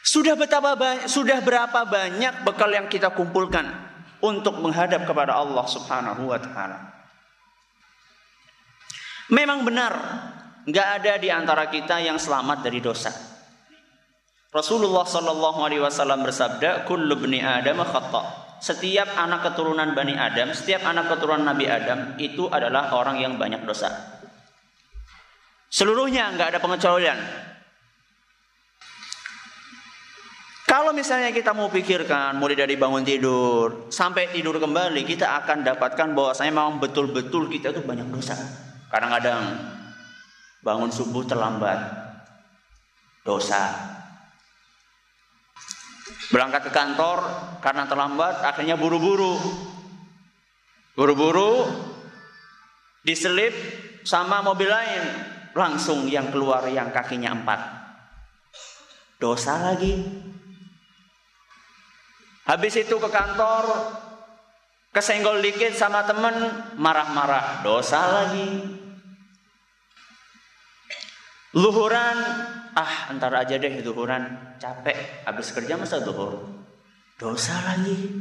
Sudah berapa banyak bekal yang kita kumpulkan untuk menghadap kepada Allah Subhanahu wa taala. Memang benar, enggak ada di antara kita yang selamat dari dosa. Rasulullah sallallahu alaihi wasallam bersabda, "Kullu ibni Adam khata'." Setiap anak keturunan Bani Adam, setiap anak keturunan Nabi Adam itu adalah orang yang banyak dosa. Seluruhnya, enggak ada pengecualian. Kalau misalnya kita mau pikirkan mulai dari bangun tidur sampai tidur kembali, kita akan dapatkan bahwasanya memang betul-betul kita itu banyak dosa. Kadang-kadang bangun subuh terlambat, dosa. Berangkat ke kantor karena terlambat, akhirnya buru-buru diselip sama mobil lain, langsung yang keluar yang kakinya 4, dosa lagi. Habis itu ke kantor, kesenggol dikit sama temen, marah-marah, dosa lagi. Zuhuran, entar aja deh zuhuran, capek, habis kerja masa zuhur, dosa lagi.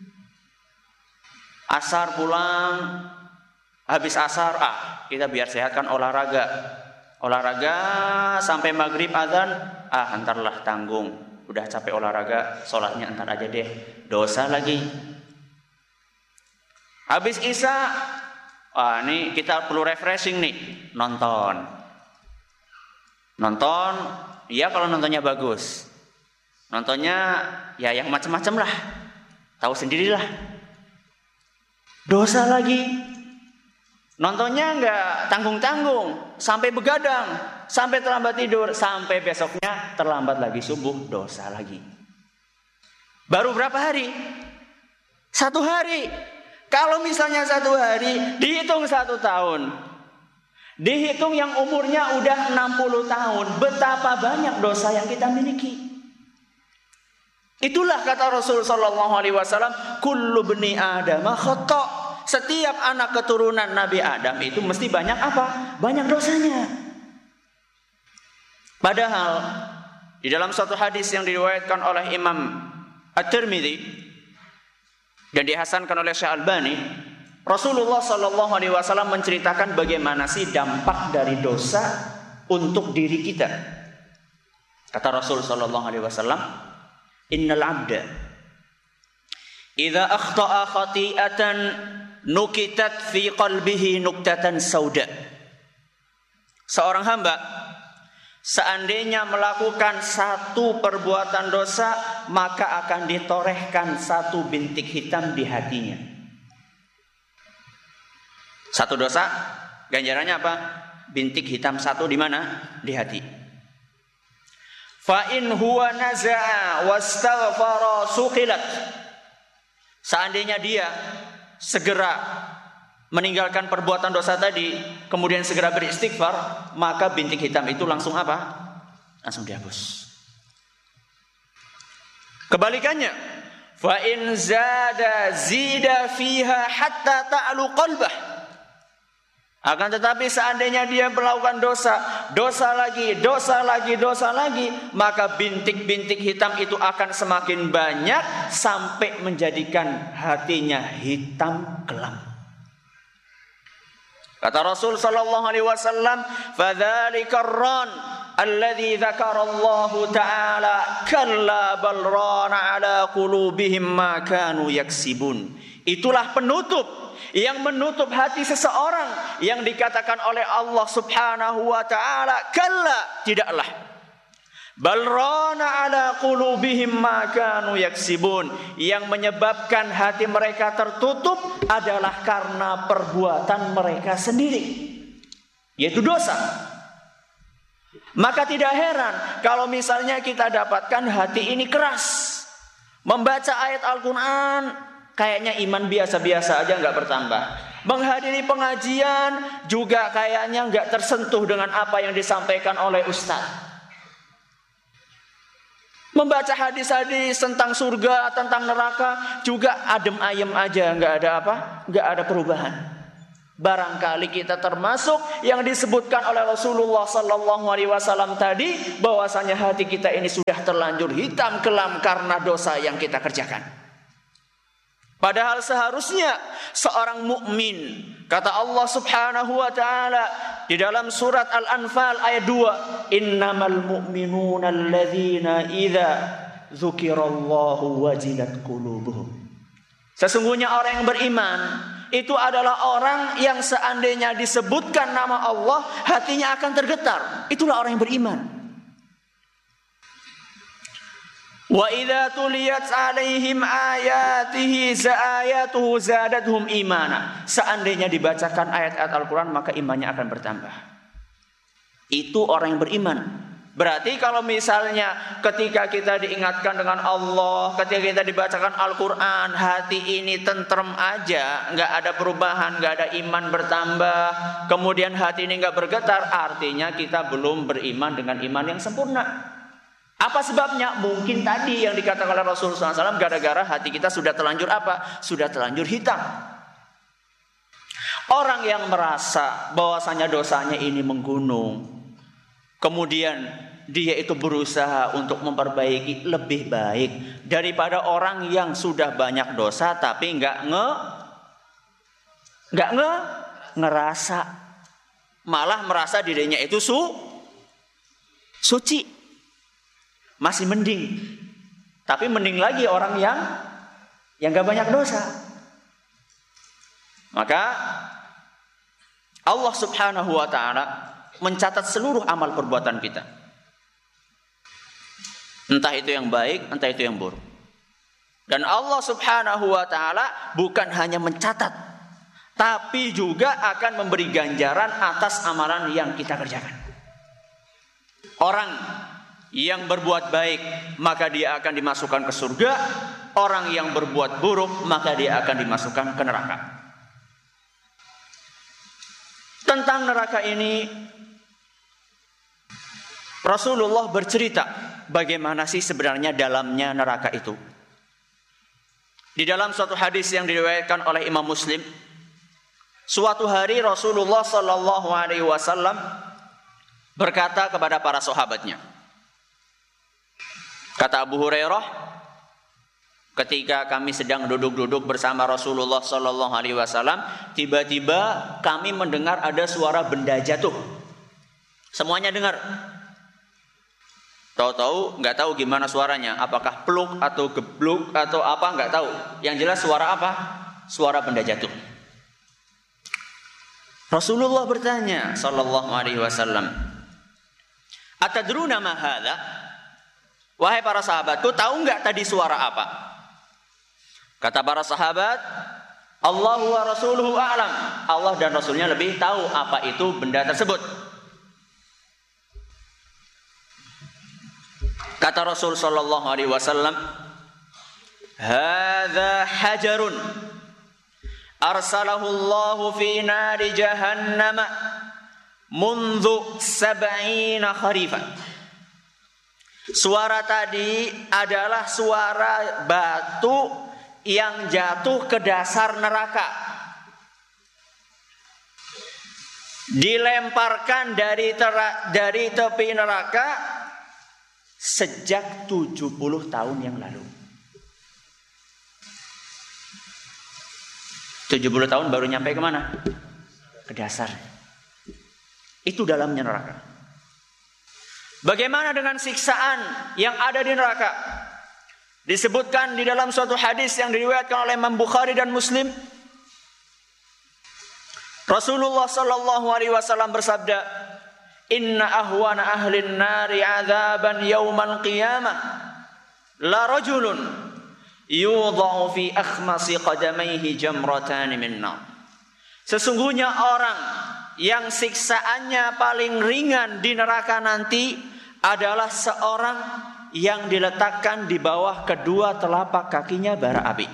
Asar pulang, habis asar, kita biar sehat kan olahraga sampai maghrib azan, antarlah tanggung, udah capek olahraga, sholatnya antar aja deh, dosa lagi. Habis isya, nih kita perlu refreshing nih, nonton, ya kalau nontonnya bagus, nontonnya ya yang macam-macam lah, tahu sendirilah, dosa lagi. Nontonnya nggak tanggung-tanggung, sampai begadang, sampai terlambat tidur, sampai besoknya terlambat lagi subuh, dosa lagi. Baru berapa hari? 1 hari. Kalau misalnya 1 hari, dihitung 1 tahun. Dihitung yang umurnya udah 60 tahun, betapa banyak dosa yang kita miliki. Itulah kata Rasul sallallahu alaihi wasallam, kullu bani Adam khata'. Setiap anak keturunan Nabi Adam itu mesti banyak apa? Banyak dosanya. Padahal di dalam suatu hadis yang diriwayatkan oleh Imam At-Tirmidzi dan dihasankan oleh Syekh Albani, Rasulullah sallallahu alaihi wasallam menceritakan bagaimana sih dampak dari dosa untuk diri kita. Kata Rasul sallallahu alaihi wasallam, "Innal 'abda idza akhta'a khati'atan nukitat fi qalbihi nuktatan sauda." Seorang hamba seandainya melakukan satu perbuatan dosa, maka akan ditorehkan satu bintik hitam di hatinya. Satu dosa, ganjarannya apa? Bintik hitam 1 di mana? Di hati. Fa in huwa naza'a wastaghfara suqilat. Seandainya dia segera meninggalkan perbuatan dosa tadi, kemudian segera beristighfar, maka bintik hitam itu langsung apa? Langsung dihapus. Kebalikannya, fa in zida fiha hatta ta'lu qalbah. Akan tetapi seandainya dia melakukan dosa lagi, maka bintik-bintik hitam itu akan semakin banyak sampai menjadikan hatinya hitam kelam. Kata Rasul sallallahu alaihi wasallam, "Fadzalika ar-ran alladzi dzakarallahu ta'ala kalla bal rana ala qulubihim ma kanu yaksibun." Itulah penutup yang menutup hati seseorang yang dikatakan oleh Allah Subhanahu wa taala, kalla, tidaklah. Bal rana ala qulubihim ma kanu yaksibun. Yang menyebabkan hati mereka tertutup adalah karena perbuatan mereka sendiri, yaitu dosa. Maka tidak heran kalau misalnya kita dapatkan hati ini keras, membaca ayat Al-Quran kayaknya iman biasa-biasa aja, nggak bertambah. Menghadiri pengajian juga kayaknya nggak tersentuh dengan apa yang disampaikan oleh ustaz. Membaca hadis-hadis tentang surga, tentang neraka juga adem ayem aja, nggak ada apa, nggak ada perubahan. Barangkali kita termasuk yang disebutkan oleh Rasulullah sallallahu alaihi wasallam tadi, bahwasanya hati kita ini sudah terlanjur hitam kelam karena dosa yang kita kerjakan. Padahal seharusnya seorang mukmin, kata Allah Subhanahu wa taala di dalam surat Al-Anfal ayat 2, innamal mu'minuna alladzina idza dzukirallahu wajilat qulubuhum. Sesungguhnya orang yang beriman itu adalah orang yang seandainya disebutkan nama Allah, hatinya akan tergetar. Itulah orang yang beriman. Wa idza tuliyat 'alaihim ayatihi ayatuhu zadatuhum imana. Seandainya dibacakan ayat-ayat Al-Qur'an, maka imannya akan bertambah. Itu orang yang beriman. Berarti kalau misalnya ketika kita diingatkan dengan Allah, ketika kita dibacakan Al-Quran, hati ini tentrem aja, nggak ada perubahan, nggak ada iman bertambah, kemudian hati ini nggak bergetar, artinya kita belum beriman dengan iman yang sempurna. Apa sebabnya? Mungkin tadi yang dikatakan oleh Rasulullah SAW, gara-gara hati kita sudah terlanjur apa? Sudah terlanjur hitam. Orang yang merasa bahwasanya dosanya ini menggunung, kemudian dia itu berusaha untuk memperbaiki, lebih baik daripada orang yang sudah banyak dosa tapi nggak ngerasa, malah merasa dirinya itu suci, masih mending. Tapi mending lagi orang yang nggak banyak dosa. Maka Allah Subhanahu wa taala mencatat seluruh amal perbuatan kita. Entah itu yang baik, entah itu yang buruk. Dan Allah Subhanahu wa taala bukan hanya mencatat, tapi juga akan memberi ganjaran atas amalan yang kita kerjakan. Orang yang berbuat baik, maka dia akan dimasukkan ke surga. Orang yang berbuat buruk, maka dia akan dimasukkan ke neraka. Tentang neraka ini, Rasulullah bercerita bagaimana sih sebenarnya dalamnya neraka itu. Di dalam suatu hadis yang diriwayatkan oleh Imam Muslim, suatu hari Rasulullah sallallahu alaihi wasallam berkata kepada para sahabatnya. Kata Abu Hurairah, ketika kami sedang duduk-duduk bersama Rasulullah sallallahu alaihi wasallam, tiba-tiba kami mendengar ada suara benda jatuh. Semuanya dengar. Tahu-tahu nggak tahu gimana suaranya, apakah pluk atau gebluk atau apa, nggak tahu. Yang jelas suara apa? Suara benda jatuh. Rasulullah bertanya sallallahu alaihi wasallam, atadruna ma hadza? Wahai para sahabatku, tahu nggak tadi suara apa? Kata para sahabat, Allahu wa rasuluhu a'lam. Allah dan Rasulnya lebih tahu apa itu benda tersebut. Kata Rasul sallallahu alaihi wasallam, "Hadza hajarun arsalahu Allah fi nari jahannam mundu 70 kharifan." Suara tadi adalah suara batu yang jatuh ke dasar neraka. Dilemparkan dari tepi neraka sejak 70 tahun yang lalu. 70 tahun baru nyampe kemana? Ke dasar. Itu dalamnya neraka. Bagaimana dengan siksaan yang ada di neraka? Disebutkan di dalam suatu hadis yang diriwayatkan oleh Imam Bukhari dan Muslim. Rasulullah sallallahu alaihi wasallam bersabda, "Inna ahwana ahlin nari 'adzaban yaumal qiyamah la rajulun yudha'u fi akhmasi qadamaihi jamratan min nar." Sesungguhnya orang yang siksaannya paling ringan di neraka nanti adalah seorang yang diletakkan di bawah kedua telapak kakinya bara api.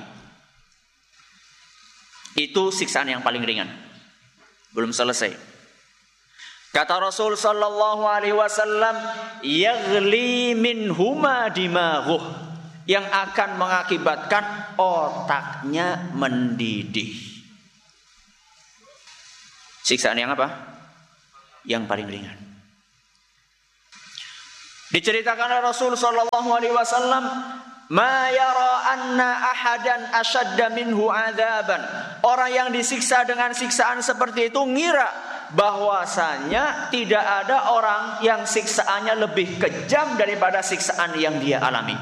Itu siksaan yang paling ringan. Belum selesai. Kata Rasul sallallahu alaihi wasallam, yaghli minhuma dimaghuh, yang akan mengakibatkan otaknya mendidih. Siksaan yang apa? Yang paling ringan. Diceritakan oleh Rasul sallallahu alaihi wasallam, "Ma yara anna ahadan ashadda minhu adzaban." Orang yang disiksa dengan siksaan seperti itu ngira bahwasanya tidak ada orang yang siksaannya lebih kejam daripada siksaan yang dia alami.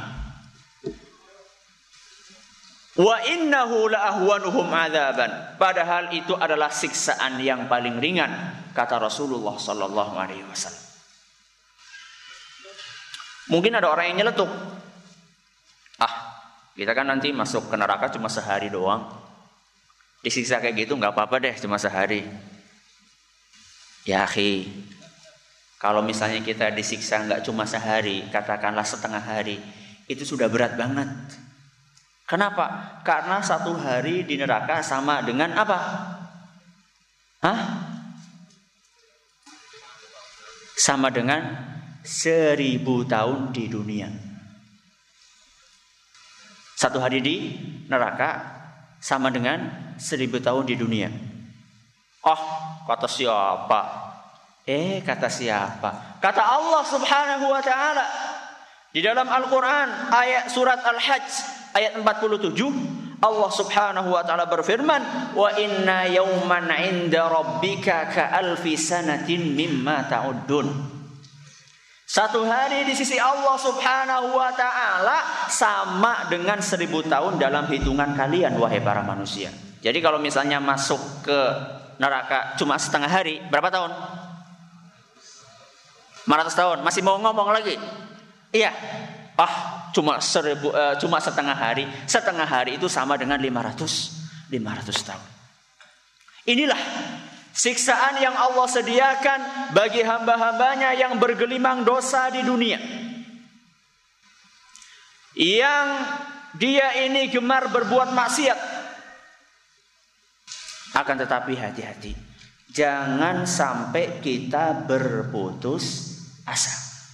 Wa innahu la ahwanuhum adzaban. Padahal itu adalah siksaan yang paling ringan, kata Rasulullah sallallahu alaihi wasallam. Mungkin ada orang yang nyeletuk. Kita kan nanti masuk ke neraka cuma sehari doang. Disiksa kayak gitu nggak apa-apa deh, cuma sehari. Ya akhi, kalau misalnya kita disiksa nggak cuma sehari, katakanlah setengah hari, itu sudah berat banget. Kenapa? Karena 1 hari di neraka sama dengan apa? Sama dengan 1000 tahun di dunia. 1 hari di neraka sama dengan 1000 tahun di dunia. Kata siapa? Kata siapa? Kata Allah Subhanahu wa ta'ala di dalam Al-Quran, ayat surat Al-Hajj ayat 47, Allah Subhanahu wa ta'ala berfirman, "Wa inna yawman 'inda rabbika ka'alfi sanatin mimma ta'uddun." 1 hari di sisi Allah Subhanahu wa ta'ala sama dengan 1000 tahun dalam hitungan kalian, wahai para manusia. Jadi kalau misalnya masuk ke neraka cuma setengah hari, berapa tahun? 500 tahun. Masih mau ngomong lagi? Iya. Cuma setengah hari. Setengah hari itu sama dengan 500 tahun. Inilah siksaan yang Allah sediakan bagi hamba-hambanya yang bergelimang dosa di dunia. Yang dia ini gemar berbuat maksiat. Akan tetapi hati-hati. Jangan sampai kita berputus asa.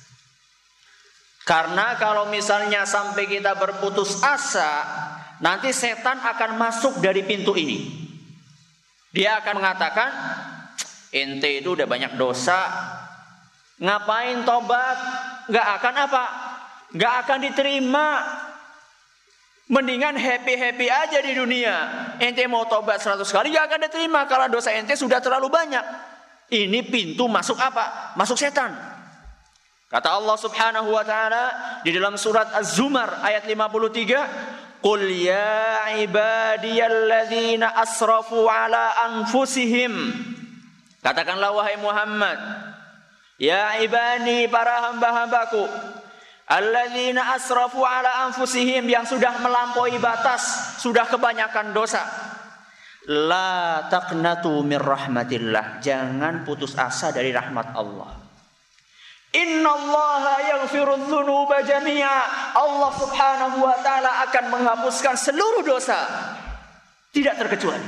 Karena kalau misalnya sampai kita berputus asa, nanti setan akan masuk dari pintu ini. Dia akan mengatakan, ente itu udah banyak dosa, ngapain tobat? Gak akan apa? Gak akan diterima. Mendingan happy-happy aja di dunia. Ente mau tobat 100 kali gak akan diterima karena dosa ente sudah terlalu banyak. Ini pintu masuk apa? Masuk setan. Kata Allah Subhanahu wa ta'ala di dalam surat Az-Zumar ayat 53, "Qul ya ibadiyalladzina asrafu ala anfusihim." Katakanlah wahai Muhammad, ya ibadi, para hamba-hambaku, alladzina asrafu ala anfusihim, yang sudah melampaui batas, sudah kebanyakan dosa. La taqnatu min rahmatillah. Jangan putus asa dari rahmat Allah. Innallaha yaghfirudz dzunuba jami'a. Allah Subhanahu wa ta'ala akan menghapuskan seluruh dosa, tidak terkecuali.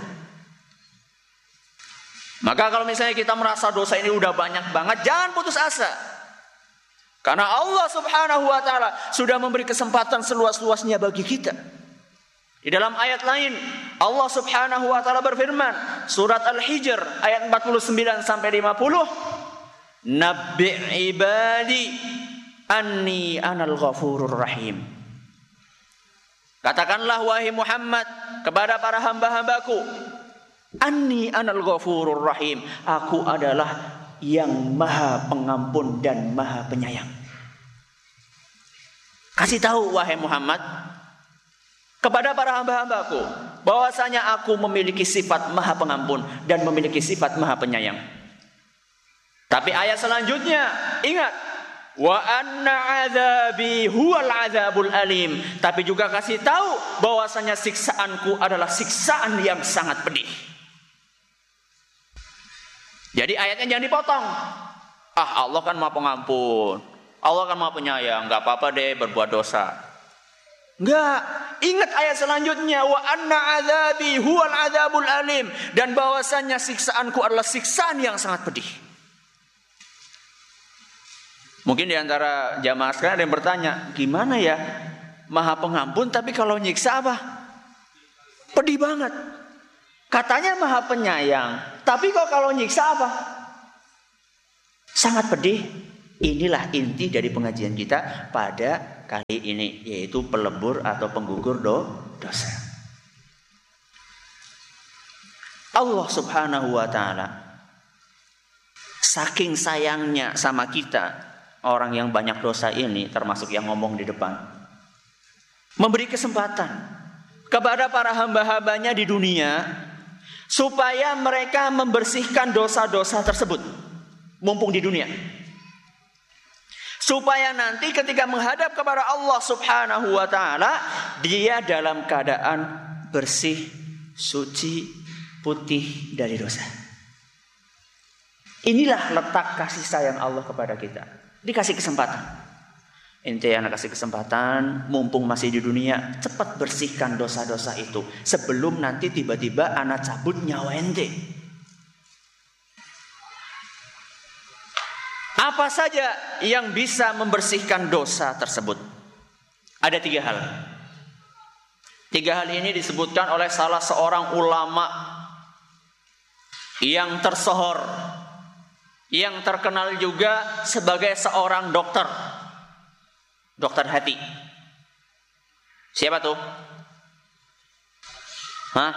Maka kalau misalnya kita merasa dosa ini udah banyak banget, jangan putus asa. Karena Allah Subhanahu wa ta'ala sudah memberi kesempatan seluas-luasnya bagi kita. Di dalam ayat lain Allah Subhanahu wa ta'ala berfirman, surat Al-Hijr ayat 49 sampai 50, "Nabbi' ibadi anni anal ghafurur rahim." Katakanlah wahai Muhammad kepada para hamba-hambaku, anni anal ghafurur rahim, aku adalah yang maha pengampun dan maha penyayang. Kasih tahu wahai Muhammad kepada para hamba-hambaku bahwasanya aku memiliki sifat maha pengampun dan memiliki sifat maha penyayang. Tapi ayat selanjutnya, ingat, wa anna adzabi huwal adzabul alim. Tapi juga kasih tahu bahwasanya siksaanku adalah siksaan yang sangat pedih. Jadi ayatnya jangan dipotong. Allah kan maha pengampun, Allah kan maha penyayang, gak apa-apa deh berbuat dosa. Enggak, ingat ayat selanjutnya, wa anna adzabi huwal adzabul alim, dan bahwasanya siksaanku adalah siksaan yang sangat pedih. Mungkin di antara jamaah sekarang ada yang bertanya, gimana ya maha pengampun tapi kalau nyiksa apa? Pedih banget. Katanya maha penyayang, Tapi kok kalau nyiksa apa? Sangat pedih. Inilah inti dari pengajian kita pada kali ini, yaitu pelebur atau penggugur dosa. Allah Subhanahu wa ta'ala saking sayangnya sama kita, orang yang banyak dosa ini, termasuk yang ngomong di depan, memberi kesempatan kepada para hamba-hambanya di dunia supaya mereka membersihkan dosa-dosa tersebut mumpung di dunia, supaya nanti ketika menghadap kepada Allah Subhanahu wa ta'ala, dia dalam keadaan bersih, suci, putih dari dosa. Inilah letak kasih sayang Allah kepada kita. Dikasih kesempatan. Ente anak kasih kesempatan, mumpung masih di dunia, cepat bersihkan dosa-dosa itu sebelum nanti tiba-tiba anak cabut nyawa ente. Apa saja yang bisa membersihkan dosa tersebut? Ada 3 hal. 3 hal ini disebutkan oleh salah seorang ulama yang tersohor, yang terkenal juga sebagai seorang dokter hati. Siapa tuh? Hah?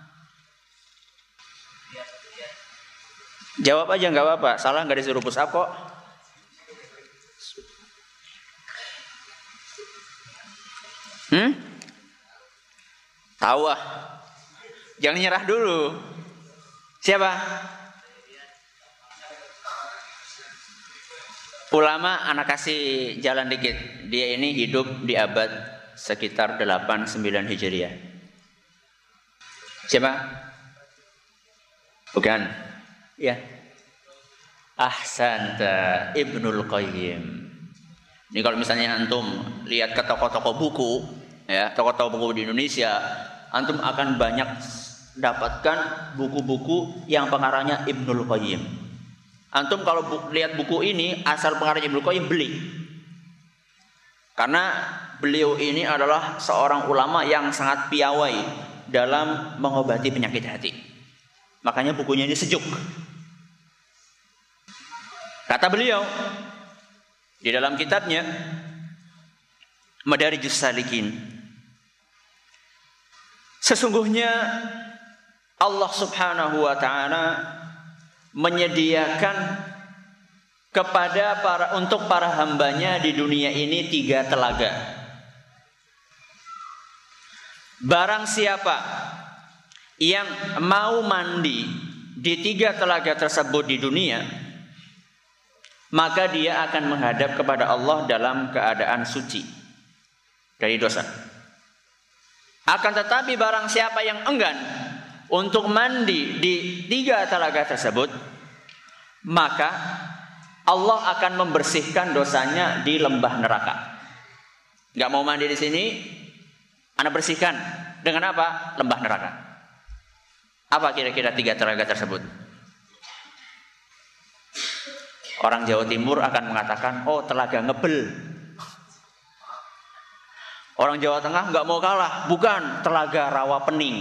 Jawab aja, nggak apa-apa. Salah nggak disuruh push up kok. Tahu ah. Jangan nyerah dulu. Siapa? Ulama, anak kasih jalan dikit. Dia ini hidup di abad sekitar 8-9 Hijriah. Siapa? Bukan. Ya. Ahsanta, Ibnul Qayyim. Ini kalau misalnya antum lihat ke toko-toko buku, ya, toko-toko buku di Indonesia, antum akan banyak dapatkan buku-buku yang pengarangnya Ibnul Qayyim. Antum kalau lihat buku ini, asal pengarangnya Ibnul Qayyim, beli. Karena beliau ini adalah seorang ulama yang sangat piawai dalam mengobati penyakit hati. Makanya bukunya ini sejuk. Kata beliau di dalam kitabnya Madarijus Salikin, sesungguhnya Allah Subhanahu wa ta'ala menyediakan untuk para hambanya di dunia ini 3 telaga. Barang siapa yang mau mandi di 3 telaga tersebut di dunia, maka dia akan menghadap kepada Allah dalam keadaan suci dari dosa. Akan tetapi barang siapa yang enggan untuk mandi di 3 telaga tersebut, maka Allah akan membersihkan dosanya di lembah neraka. Gak mau mandi di sini, Anda bersihkan dengan apa? Lembah neraka. Apa kira-kira 3 telaga tersebut? Orang Jawa Timur akan mengatakan, oh, telaga Ngebel. Orang Jawa Tengah nggak mau kalah, bukan, telaga Rawapening.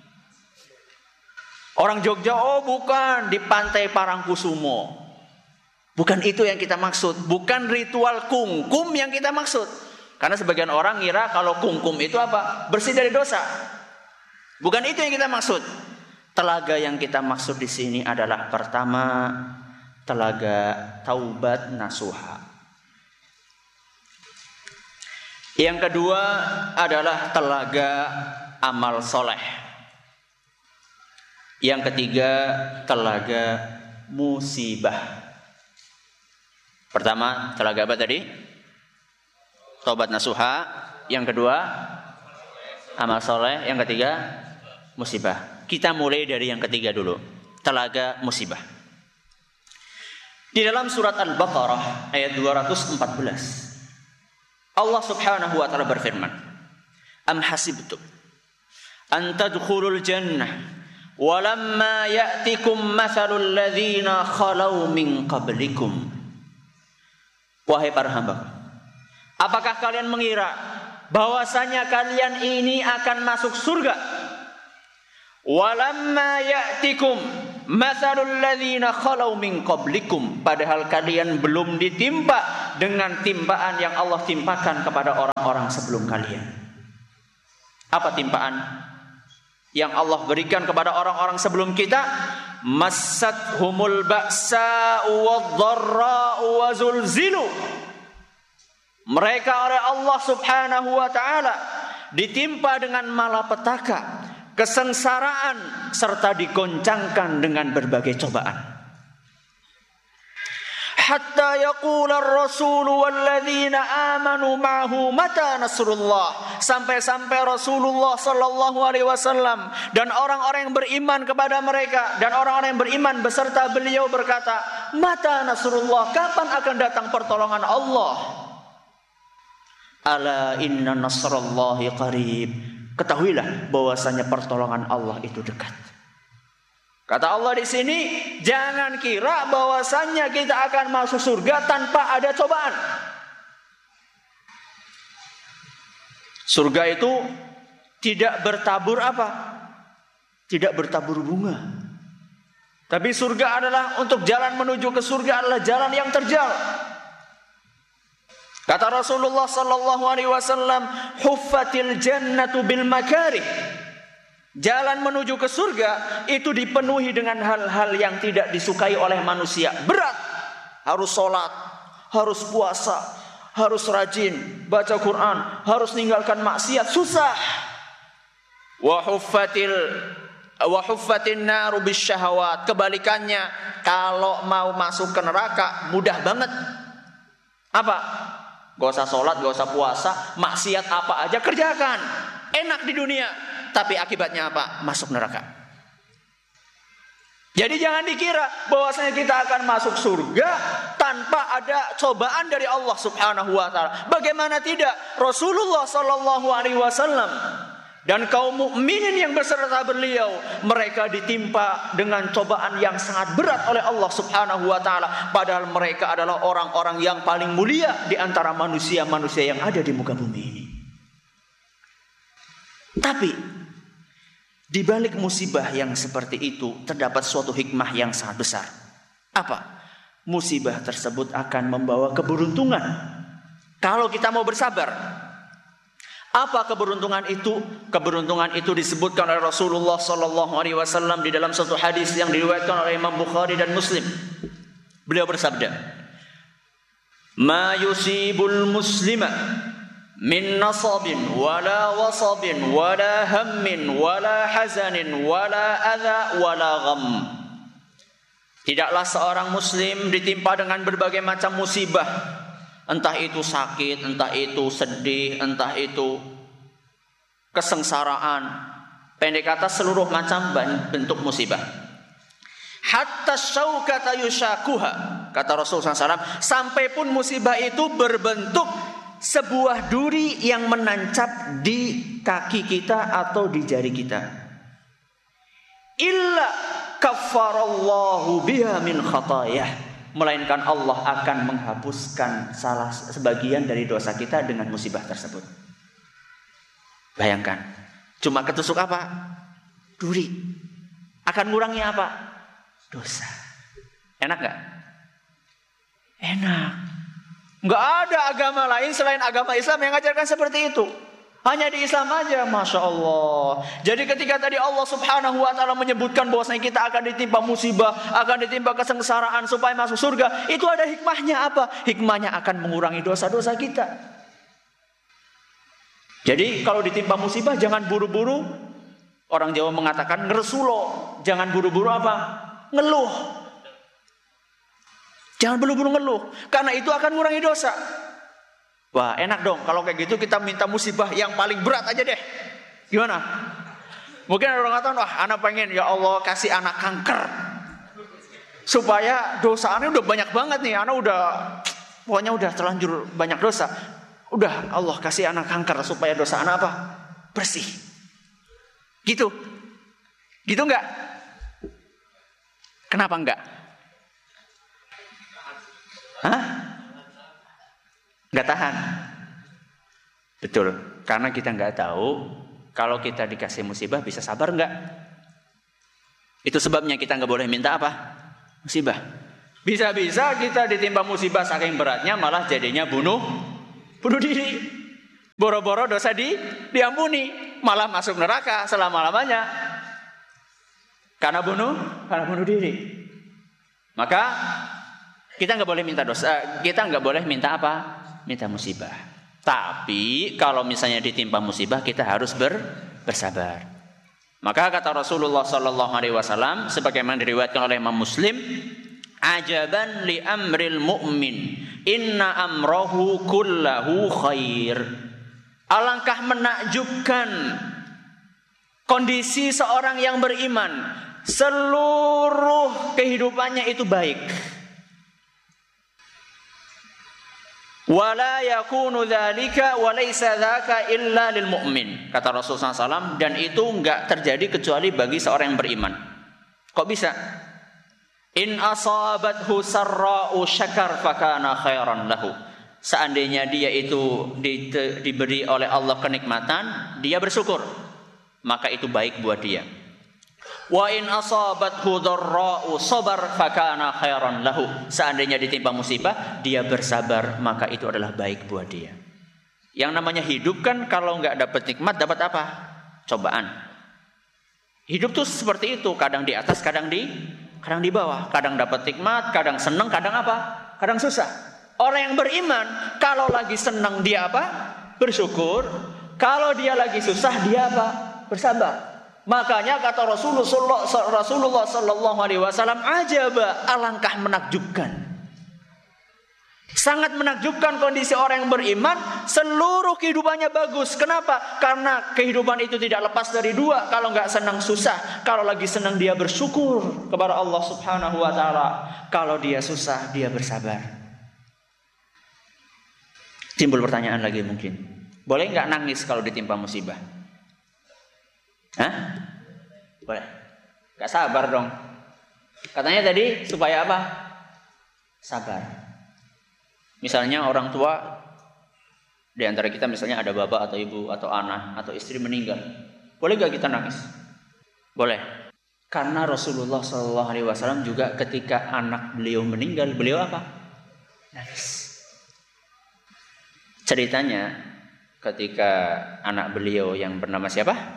Orang Jogja, oh bukan, di pantai Parangkusumo. Bukan itu yang kita maksud, bukan ritual kungkum yang kita maksud. Karena sebagian orang ngira kalau kungkum itu apa? Bersih dari dosa. Bukan itu yang kita maksud. Telaga yang kita maksud di sini adalah pertama, telaga taubat nasuha. Yang kedua adalah telaga amal soleh. Yang ketiga telaga musibah. Pertama telaga apa tadi? Taubat nasuha. Yang kedua amal soleh. Yang ketiga musibah. Kita mulai dari yang ketiga dulu, telaga musibah. Di dalam surat Al-Baqarah ayat 214, Allah Subhanahu wa ta'ala berfirman, Am hasibtum an tadkhulul jannah walamma ya'tikum mathalul ladzina khalau min qablikum. Wahai para hamba, apakah kalian mengira bahwasanya kalian ini akan masuk surga? Walamma ya'tikum, matsalul ladzina khalau min qablikum, padahal kalian belum ditimpa dengan timpaan yang Allah timpakan kepada orang-orang sebelum kalian. Apa timpaan yang Allah berikan kepada orang-orang sebelum kita? Massathumul ba'sa'u wadh-dharra'u wa zulzilu. Mereka oleh Allah Subhanahu wa taala ditimpa dengan malapetaka, kesengsaraan, serta digoncangkan dengan berbagai cobaan. Hatta yaqula ar-rasul walladzina amanu ma'ahu mata nasrullah. Sampai-sampai Rasulullah sallallahu alaihi wasallam dan orang-orang yang beriman kepada mereka dan orang-orang yang beriman beserta beliau berkata, mata nasrullah, kapan akan datang pertolongan Allah? Ala inna nasrallahi qarib. Ketahuilah bahwasanya pertolongan Allah itu dekat. Kata Allah di sini, jangan kira bahwasanya kita akan masuk surga tanpa ada cobaan. Surga itu tidak bertabur apa? Tidak bertabur bunga. Tapi surga adalah, untuk jalan menuju ke surga adalah jalan yang terjal. Kata Rasulullah sallallahu alaihi wasallam, huffatil jannatu bil makarih. Jalan menuju ke surga itu dipenuhi dengan hal-hal yang tidak disukai oleh manusia. Berat. Harus sholat, harus puasa, harus rajin baca Quran, harus meninggalkan maksiat. Susah. Wa huffatin naru bisyahawat. Kebalikannya, kalau mau masuk ke neraka mudah banget. Apa? Gak usah sholat, gak usah puasa, maksiat apa aja kerjakan. Enak di dunia, tapi akibatnya apa? Masuk neraka. Jadi jangan dikira bahwasanya kita akan masuk surga tanpa ada cobaan dari Allah Subhanahu wa taala. Bagaimana tidak? Rasulullah sallallahu alaihi wasallam dan kaum mukminin yang beserta beliau, mereka ditimpa dengan cobaan yang sangat berat oleh Allah Subhanahu wa taala, padahal mereka adalah orang-orang yang paling mulia di antara manusia-manusia yang ada di muka bumi ini. Tapi di balik musibah yang seperti itu terdapat suatu hikmah yang sangat besar. Apa? Musibah tersebut akan membawa keberuntungan kalau kita mau bersabar. Apa keberuntungan itu? Keberuntungan itu disebutkan oleh Rasulullah sallallahu alaihi wasallam di dalam satu hadis yang diriwayatkan oleh Imam Bukhari dan Muslim. Beliau bersabda, "Ma yusibul muslima min nasabin wala wasabin wala hammin wala hazanin wala adza wala gham." Tidaklah seorang muslim ditimpa dengan berbagai macam musibah. Entah itu sakit, entah itu sedih, entah itu kesengsaraan. Pendek kata, seluruh macam bentuk musibah. Hatta syaukata yushakuha. Kata Rasulullah SAW, sampai pun musibah itu berbentuk sebuah duri yang menancap di kaki kita atau di jari kita. Illa kaffarallahu biha min khatayah. Melainkan Allah akan menghapuskan salah sebagian dari dosa kita dengan musibah tersebut. Bayangkan, cuma ketusuk apa? Duri. Akan ngurangi apa? Dosa. Enak gak? Enak. Gak ada agama lain selain agama Islam yang mengajarkan seperti itu. Hanya di Islam aja, Masya Allah. Jadi ketika tadi Allah Subhanahu wa ta'ala menyebutkan bahwasanya kita akan ditimpa musibah, akan ditimpa kesengsaraan supaya masuk surga, itu ada hikmahnya apa? Hikmahnya akan mengurangi dosa-dosa kita. Jadi kalau ditimpa musibah jangan buru-buru. Orang Jawa mengatakan ngeresulo. Jangan buru-buru apa? Ngeluh. Jangan buru-buru ngeluh, karena itu akan mengurangi dosa. Wah, enak dong kalau kayak gitu kita minta musibah yang paling berat aja deh. Gimana? Mungkin ada orang kata, wah anak pengen ya Allah kasih anak kanker. Supaya dosa anak udah banyak banget nih. Anak pokoknya udah terlanjur banyak dosa. Udah Allah kasih anak kanker supaya dosa anak apa? Bersih. Gitu. Gitu enggak? Kenapa enggak? Hah? Nggak tahan. Betul, karena kita nggak tahu kalau kita dikasih musibah bisa sabar nggak. Itu sebabnya kita nggak boleh minta apa? Musibah. Bisa-bisa kita ditimpa musibah saking beratnya malah jadinya bunuh diri. Boro-boro dosa diampuni, malah masuk neraka selama-lamanya. Karena bunuh diri. Maka kita nggak boleh minta dosa, kita nggak boleh minta apa? Minta musibah. Tapi kalau misalnya ditimpa musibah kita harus bersabar. Maka kata Rasulullah sallallahu alaihi wasallam sebagaimana diriwayatkan oleh Imam Muslim, ajaban li amril mu'min, inna amrahu kullahu khair. Alangkah menakjubkan kondisi seorang yang beriman, seluruh kehidupannya itu baik. Wala yakunu dzalika wa laysa dzaka illa lil mu'min. Kata Rasulullah SAW, dan itu enggak terjadi kecuali bagi seorang yang beriman. Kok bisa? In asabathu sarra'u syakar fakana khairan lahu. Seandainya dia itu diberi oleh Allah kenikmatan, dia bersyukur, maka itu baik buat dia. Wa in asabathu dharra'u sabar fakana khairan lahu. Seandainya ditimpa musibah, dia bersabar, maka itu adalah baik buat dia. Yang namanya hidup kan kalau enggak dapat nikmat dapat apa? Cobaan. Hidup tuh seperti itu, kadang di atas, kadang di bawah, kadang dapat nikmat, kadang senang, kadang apa? Kadang susah. Orang yang beriman kalau lagi senang dia apa? Bersyukur. Kalau dia lagi susah dia apa? Bersabar. Makanya kata Rasulullah sallallahu alaihi wasallam, ajaba, alangkah menakjubkan. Sangat menakjubkan kondisi orang yang beriman, seluruh kehidupannya bagus. Kenapa? Karena kehidupan itu tidak lepas dari dua. Kalau enggak senang susah, kalau lagi senang dia bersyukur kepada Allah Subhanahu wa taala. Kalau dia susah dia bersabar. Timbul pertanyaan lagi mungkin. Boleh enggak nangis kalau ditimpa musibah? Hah? Boleh. Gak sabar dong. Katanya tadi supaya apa? Sabar. Misalnya orang tua di antara kita, misalnya ada bapak atau ibu atau anak atau istri meninggal. Boleh gak kita nangis? Boleh. Karena Rasulullah SAW juga ketika anak beliau meninggal, beliau apa? Nangis. Ceritanya ketika anak beliau yang bernama siapa?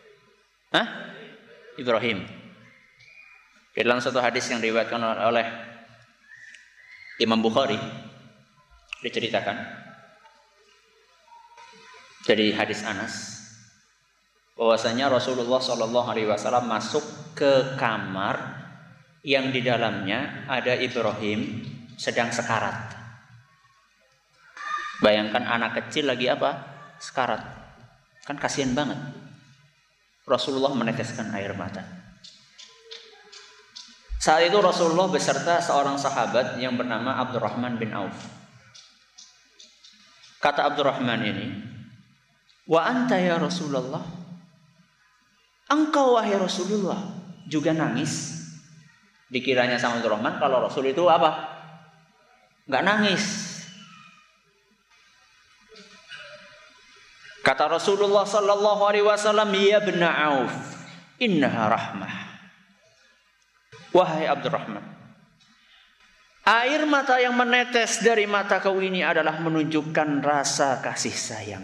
Ibrahim. Di dalam satu hadis yang diriwayatkan oleh Imam Bukhari diceritakan dari hadis Anas bahwasanya Rasulullah SAW masuk ke kamar yang di dalamnya ada Ibrahim sedang sekarat. Bayangkan anak kecil lagi apa? Sekarat. Kan kasihan banget. Rasulullah meneteskan air mata. Saat itu Rasulullah beserta seorang sahabat yang bernama Abdurrahman bin Auf. Kata Abdurrahman ini, wa anta ya Rasulullah, engkau wahai Rasulullah juga nangis. Dikiranya sama Abdurrahman kalau Rasul itu apa? Enggak nangis. Kata Rasulullah sallallahu alaihi wasallam, ya ibn Auf, innaha rahmah. Wahai Abdurrahman, air mata yang menetes dari mata kau ini adalah menunjukkan rasa kasih sayang.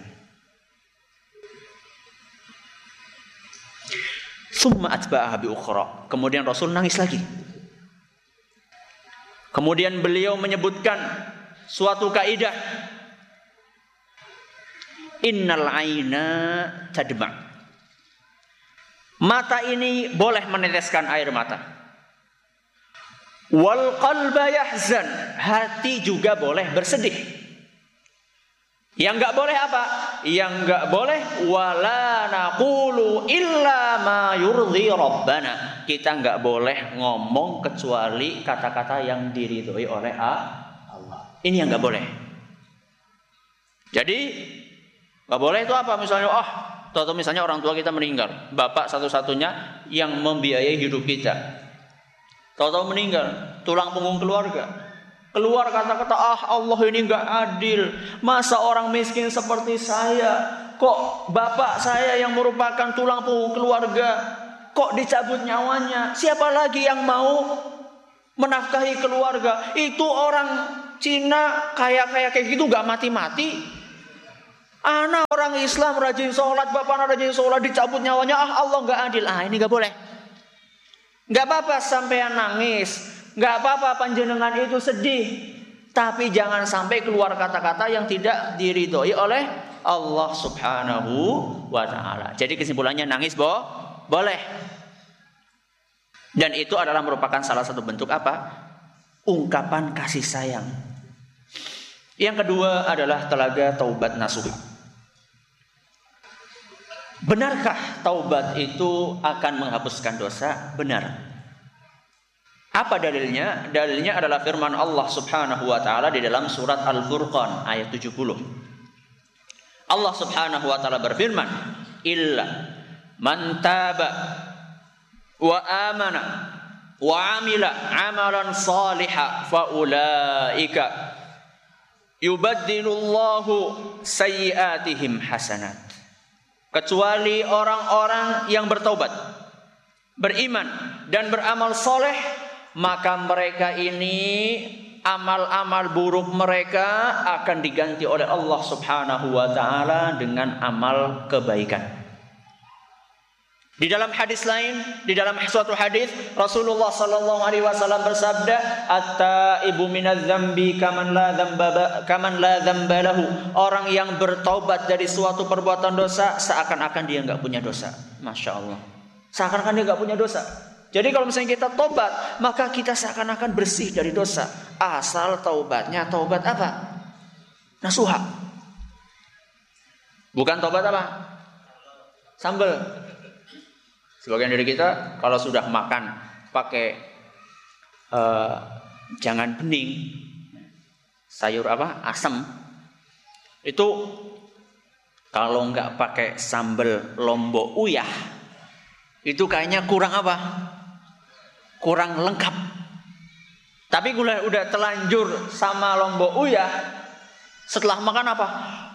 Summa atba'aha bi ukhra. Kemudian Rasul nangis lagi. Kemudian beliau menyebutkan suatu kaidah. Innal aina tadma. Mata ini boleh meneteskan air mata. Wal qalba yahzan. Hati juga boleh bersedih. Yang enggak boleh apa? Yang enggak boleh wala naqulu illa ma yurdi rabbana. Kita enggak boleh ngomong kecuali kata-kata yang diridhoi oleh Allah. Ini yang enggak boleh. Jadi gak boleh itu apa? Misalnya, atau misalnya orang tua kita meninggal, bapak satu-satunya yang membiayai hidup kita, tahu-tahu meninggal, tulang punggung keluarga, keluar kata-kata, Allah ini gak adil, masa orang miskin seperti saya, kok bapak saya yang merupakan tulang punggung keluarga kok dicabut nyawanya? Siapa lagi yang mau menafkahi keluarga? Itu orang Cina kayak gitu gak mati-mati. Anak orang Islam rajin sholat, bapak rajin sholat, dicabut nyawanya. Allah gak adil. Ini gak boleh. Gak apa-apa sampean nangis, gak apa-apa panjenengan itu sedih, tapi jangan sampai keluar kata-kata yang tidak diridhoi oleh Allah subhanahu wa ta'ala. Jadi kesimpulannya nangis boleh. Dan itu adalah merupakan salah satu bentuk apa? Ungkapan kasih sayang. Yang kedua adalah telaga taubat nasuh. Benarkah taubat itu akan menghapuskan dosa? Benar. Apa dalilnya? Dalilnya adalah firman Allah subhanahu wa ta'ala di dalam surat Al-Furqan ayat 70. Allah subhanahu wa ta'ala berfirman, illa man taba wa amana wa amila amalan salihan fa ulaika yubaddilullahu sayyiatihim hasanat. Kecuali orang-orang yang bertaubat, beriman dan beramal soleh, maka mereka ini amal-amal buruk mereka akan diganti oleh Allah subhanahu wa ta'ala dengan amal kebaikan. Di dalam hadis lain, di dalam suatu hadis Rasulullah sallallahu alaihi wasallam bersabda, "At-taibu minadz dzambi kaman la dzamba lahu." Orang yang bertaubat dari suatu perbuatan dosa seakan-akan dia enggak punya dosa. Masya Allah. Seakan-akan dia enggak punya dosa. Jadi kalau misalnya kita taubat, maka kita seakan-akan bersih dari dosa. Asal taubatnya taubat apa? Nasuha. Bukan taubat apa? Sambal. Sebagian dari kita kalau sudah makan pakai jangan bening, sayur apa? Asem. Itu kalau nggak pakai sambal lombok uyah, itu kayaknya kurang apa? Kurang lengkap. Tapi kalau udah telanjur sama lombok uyah, setelah makan apa?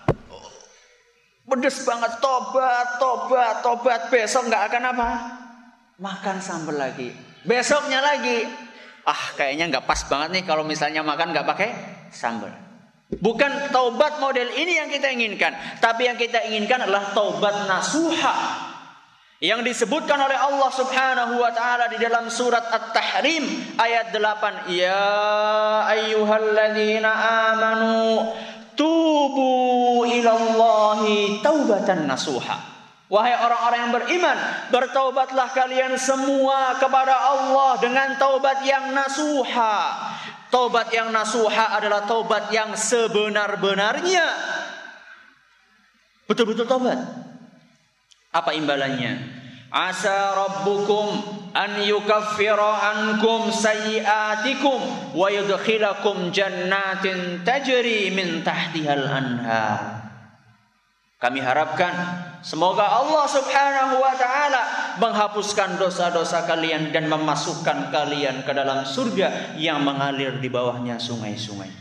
Pedes banget, tobat. Besok nggak akan apa? Makan sambal lagi. Besoknya lagi. Kayaknya nggak pas banget nih kalau misalnya makan nggak pakai sambal. Bukan taubat model ini yang kita inginkan, tapi yang kita inginkan adalah taubat nasuha. Yang disebutkan oleh Allah subhanahu wa ta'ala di dalam surat At-Tahrim ayat 8. Ya ayyuhalladzina amanu tubu ilallahi taubatan nasuha. Wahai orang-orang yang beriman, bertaubatlah kalian semua kepada Allah dengan taubat yang nasuha. Taubat yang nasuha adalah taubat yang sebenar-benarnya. Betul-betul taubat. Apa imbalannya? Asa rabbukum an yukaffira ankum sayyiatikum wa yudkhilakum jannatin tajri min tahtihal anhar. Kami harapkan semoga Allah subhanahu wa ta'ala menghapuskan dosa-dosa kalian dan memasukkan kalian ke dalam surga yang mengalir di bawahnya sungai-sungai.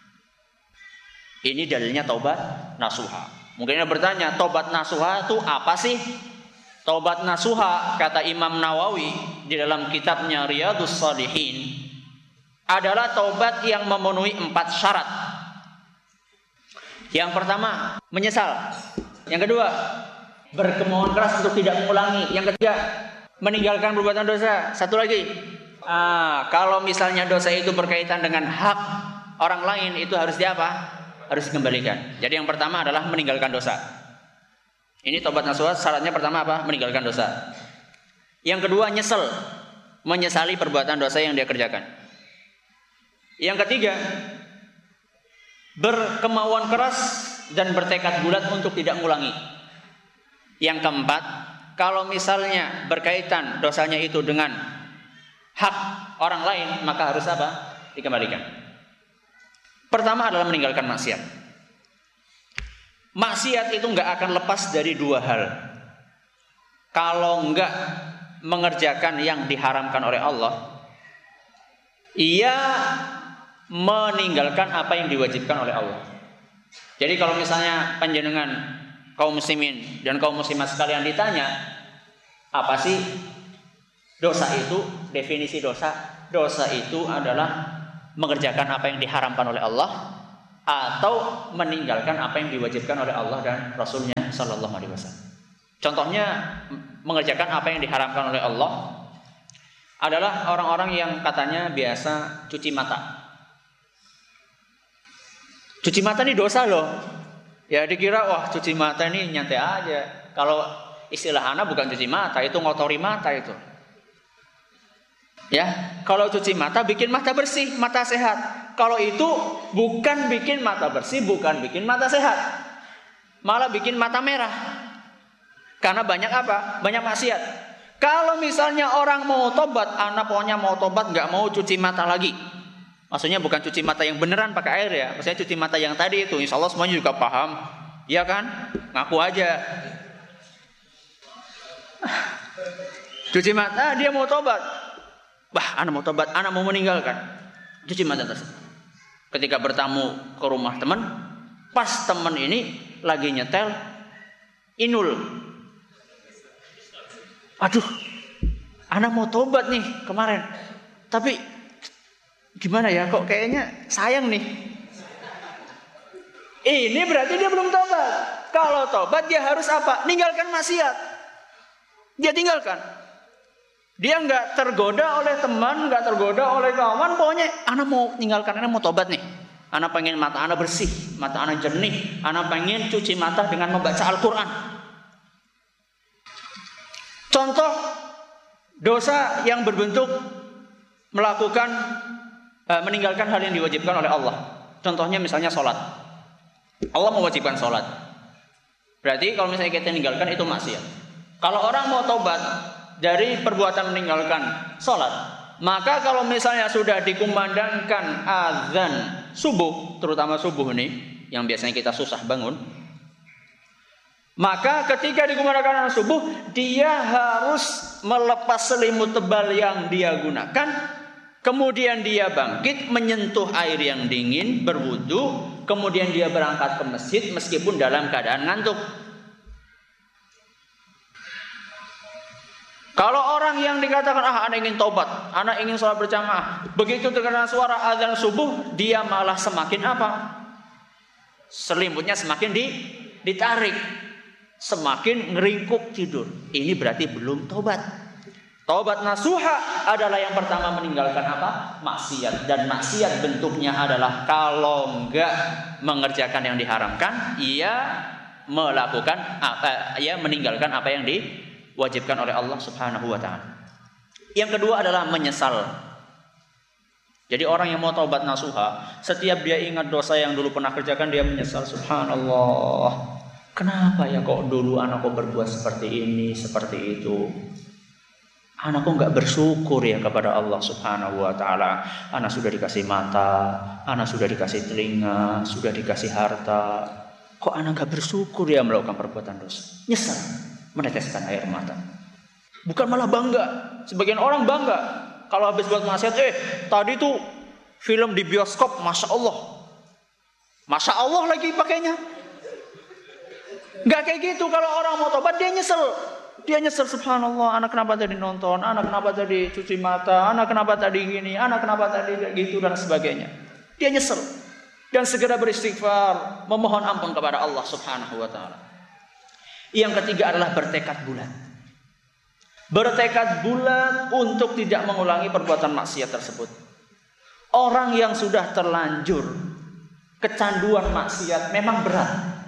Ini dalilnya taubat nasuha. Mungkin Anda bertanya, taubat nasuha itu apa sih? Taubat nasuha, kata Imam Nawawi di dalam kitabnya Riyadhus Shalihin, adalah taubat yang memenuhi 4 syarat. Yang pertama, menyesal. Yang kedua, berkemauan keras untuk tidak mengulangi. Yang ketiga, meninggalkan perbuatan dosa. Satu lagi, kalau misalnya dosa itu berkaitan dengan hak orang lain, itu harus diapa? Harus dikembalikan. Jadi yang pertama adalah meninggalkan dosa. Ini taubat nasuha, syaratnya pertama apa? Meninggalkan dosa. Yang kedua, nyesel. Menyesali perbuatan dosa yang dia kerjakan. Yang ketiga, berkemauan keras dan bertekad bulat untuk tidak mengulangi. Yang keempat, kalau misalnya berkaitan dosanya itu dengan hak orang lain, maka harus apa? Dikembalikan. Pertama adalah meninggalkan maksiat. Maksiat itu nggak akan lepas dari 2 hal. Kalau nggak mengerjakan yang diharamkan oleh Allah, ia meninggalkan apa yang diwajibkan oleh Allah. Jadi kalau misalnya panjenengan kaum muslimin dan kaum muslimat sekalian ditanya, apa sih Dosa itu, definisi dosa itu adalah mengerjakan apa yang diharamkan oleh Allah atau meninggalkan apa yang diwajibkan oleh Allah dan Rasulnya Sallallahu Alaihi Wasallam. Contohnya, mengerjakan apa yang diharamkan oleh Allah adalah orang-orang yang katanya biasa cuci mata. Cuci mata ini dosa loh. Ya dikira wah cuci mata ini nyantai aja. Kalau istilah anak bukan cuci mata, itu ngotori mata itu. Ya, kalau cuci mata bikin mata bersih, mata sehat. Kalau itu bukan bikin mata bersih, bukan bikin mata sehat. Malah bikin mata merah. Karena banyak apa? Banyak maksiat. Kalau misalnya orang mau tobat, anak pokoknya mau tobat, nggak mau cuci mata lagi. Maksudnya bukan cuci mata yang beneran pakai air ya. Maksudnya cuci mata yang tadi itu. Insya Allah semuanya juga paham. Iya kan? Ngaku aja. Cuci mata, dia mau tobat. Bah, anak mau tobat, anak mau meninggalkan. Cuci mata tersebut. Ketika bertamu ke rumah teman, pas teman ini lagi nyetel, inul. Aduh, anak mau tobat nih kemarin. Tapi gimana ya, kok kayaknya sayang nih. Ini berarti dia belum tobat. Kalau tobat dia harus apa? Ninggalkan maksiat. Dia tinggalkan. Dia nggak tergoda oleh teman, nggak tergoda oleh kawan. Pokoknya anak mau tinggalkan, anak mau tobat nih. Anak pengen mata anak bersih, mata anak jernih. Anak pengen cuci mata dengan membaca Al-Quran. Contoh dosa yang berbentuk melakukan meninggalkan hal yang diwajibkan oleh Allah. Contohnya misalnya sholat. Allah mewajibkan sholat. Berarti kalau misalnya kita tinggalkan itu maksiat. Kalau orang mau tobat dari perbuatan meninggalkan sholat, maka kalau misalnya sudah dikumandangkan azan subuh, terutama subuh ini yang biasanya kita susah bangun, maka ketika dikumandangkan azan subuh, dia harus melepas selimut tebal yang dia gunakan. Kemudian dia bangkit, menyentuh air yang dingin, berwudu, kemudian dia berangkat ke masjid meskipun dalam keadaan ngantuk. Kalau orang yang dikatakan anak ingin tobat, anak ingin sholat berjamaah, begitu terdengar suara azan subuh, dia malah semakin apa? Selimutnya semakin ditarik, semakin ngeringkuk tidur. Ini berarti belum tobat. Taubat nasuha adalah yang pertama meninggalkan apa? Maksiat. Dan maksiat bentuknya adalah kalau enggak mengerjakan yang diharamkan, ia melakukan ia meninggalkan apa yang diwajibkan oleh Allah Subhanahu wa taala. Yang kedua adalah menyesal. Jadi orang yang mau taubat nasuha, setiap dia ingat dosa yang dulu pernah kerjakan, dia menyesal. Subhanallah, kenapa ya kok dulu anakku berbuat seperti ini, seperti itu. Anakku nggak bersyukur ya kepada Allah Subhanahu wa taala. Anak sudah dikasih mata, anak sudah dikasih telinga, sudah dikasih harta. Kok anak nggak bersyukur ya melakukan perbuatan dosa? Nyesal, meneteskan air mata. Bukan malah bangga. Sebagian orang bangga kalau habis buat maksiat, tadi tuh film di bioskop, masya Allah lagi pakainya. Nggak kayak gitu. Kalau orang mau tobat dia nyesel. Dia nyesel, subhanallah, anak kenapa tadi nonton, anak kenapa tadi cuci mata, anak kenapa tadi gini, anak kenapa tadi gitu dan sebagainya. Dia nyesel dan segera beristighfar, memohon ampun kepada Allah Subhanahu wa taala. Yang ketiga adalah bertekad bulat. Bertekad bulat untuk tidak mengulangi perbuatan maksiat tersebut. Orang yang sudah terlanjur kecanduan maksiat memang berat.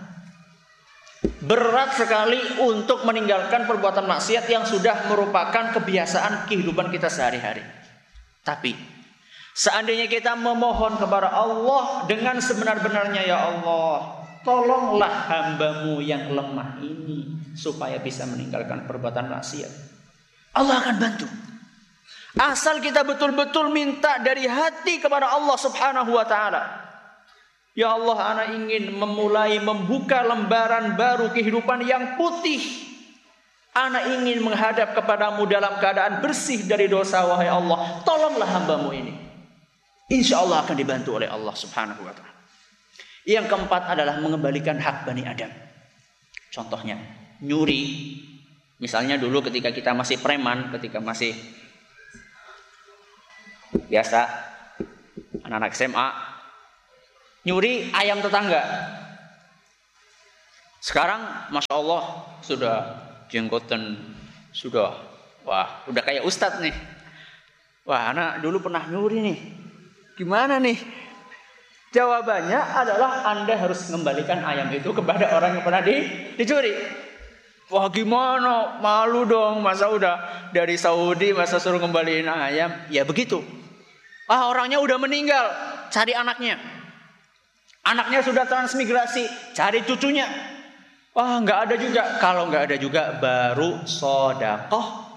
Berat sekali untuk meninggalkan perbuatan maksiat yang sudah merupakan kebiasaan kehidupan kita sehari-hari. Tapi seandainya kita memohon kepada Allah dengan sebenar-benarnya, ya Allah, tolonglah hambamu yang lemah ini supaya bisa meninggalkan perbuatan maksiat, Allah akan bantu. Asal kita betul-betul minta dari hati kepada Allah Subhanahu wa taala. Ya Allah, anak ingin membuka lembaran baru kehidupan yang putih. Anak ingin menghadap kepadamu dalam keadaan bersih dari dosa, wahai Allah. Tolonglah hambamu ini. Insya Allah akan dibantu oleh Allah Subhanahu wa ta'ala. Yang keempat adalah mengembalikan hak Bani Adam. Contohnya, nyuri. Misalnya dulu ketika kita masih preman, ketika masih Biasa anak-anak SMA nyuri ayam tetangga. Sekarang Masya Allah sudah jenggotan, sudah udah kayak ustadz nih. Wah, anak dulu pernah nyuri nih. Gimana nih? Jawabannya adalah Anda harus mengembalikan ayam itu kepada orang yang pernah dicuri. Wah, gimana? Malu dong, masa udah dari Saudi masa suruh ngembaliin ayam? Ya begitu. Orangnya udah meninggal, cari anaknya. Anaknya sudah transmigrasi, cari cucunya. Nggak ada juga. Kalau nggak ada juga, baru sedekah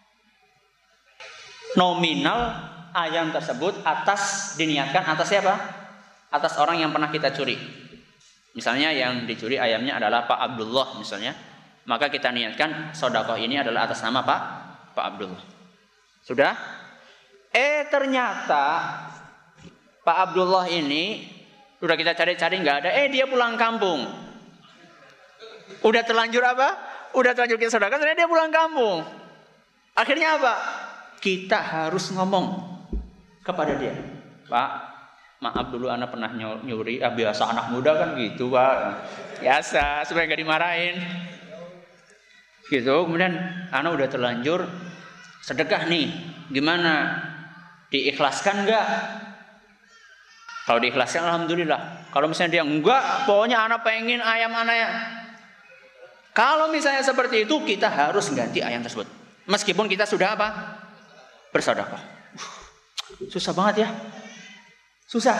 nominal ayam tersebut diniatkan atas siapa? Atas orang yang pernah kita curi. Misalnya yang dicuri ayamnya adalah Pak Abdullah misalnya, maka kita niatkan sedekah ini adalah atas nama Pak Abdullah. Sudah? Ternyata Pak Abdullah ini udah kita cari-cari nggak ada. Dia pulang kampung. Udah terlanjur apa? Udah terlanjur kita sedekah, ternyata dia pulang kampung. Akhirnya apa? Kita harus ngomong kepada dia, Pak, maaf dulu anak pernah nyuri. Biasa anak muda kan gitu, Pak. Biasa supaya nggak dimarahin. Gitu. Kemudian anak udah terlanjur sedekah nih. Gimana? Diikhlaskan nggak? Kalau diikhlaskan alhamdulillah. Kalau misalnya dia enggak, pokoknya anak pengen ayam anaknya. Kalau misalnya seperti itu, kita harus ganti ayam tersebut. Meskipun kita sudah apa? Bersedekah. Susah banget ya. Susah.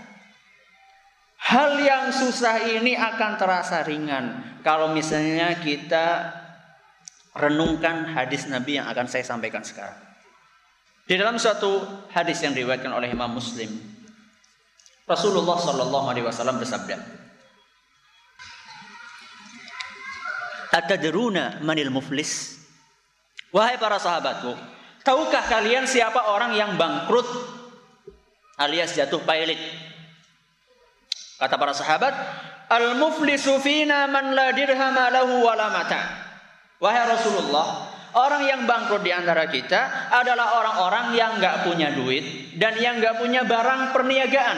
Hal yang susah ini akan terasa ringan kalau misalnya kita renungkan hadis Nabi yang akan saya sampaikan sekarang. Di dalam suatu hadis yang diriwayatkan oleh Imam Muslim, Rasulullah sallallahu alaihi wasallam bersabda, "Atadruna manil muflis?" Wahai para sahabatku, tahukah kalian siapa orang yang bangkrut alias jatuh pailit? Kata para sahabat, "Al-muflisu fina man la dirhama lahu wa la mata." Wahai Rasulullah, orang yang bangkrut di antara kita adalah orang-orang yang enggak punya duit dan yang enggak punya barang perniagaan.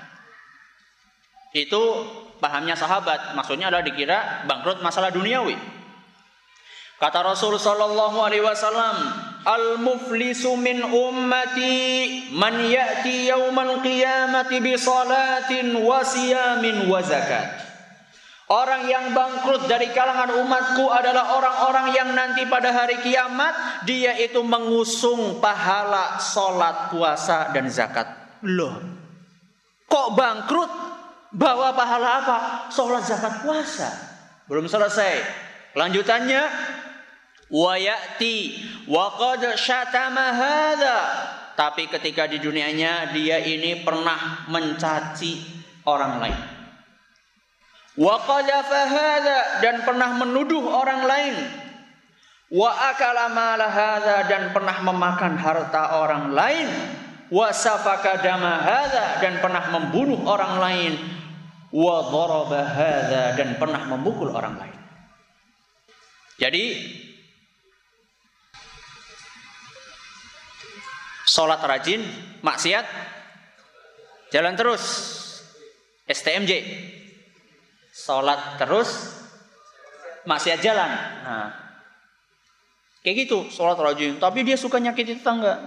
Itu pahamnya sahabat, maksudnya adalah dikira bangkrut masalah duniawi. Kata Rasul sallallahu alaihi wasallam, "Al-muflisu min ummati man ya'ti yaumal qiyamati bi salatin wa siyamin wa zakat." Orang yang bangkrut dari kalangan umatku adalah orang-orang yang nanti pada hari kiamat dia itu mengusung pahala salat, puasa dan zakat. Loh, kok bangkrut? Bawa pahala apa? Salat, zakat, puasa. Belum selesai. Lanjutannya, wa ya'ti wa qad syatama hadza. Tapi ketika di dunianya dia ini pernah mencaci orang lain. Wa qadhafa hadza, dan pernah menuduh orang lain. Wa akala mala hadza, dan pernah memakan harta orang lain. Wa safaka dama hadza, dan pernah membunuh orang lain. Wa dharaba hadza, dan pernah memukul orang lain. Jadi sholat rajin, maksiat jalan terus. STMJ. Sholat terus, maksiat jalan. Nah, kayak gitu, sholat rajin, tapi dia suka nyakiti tetangga,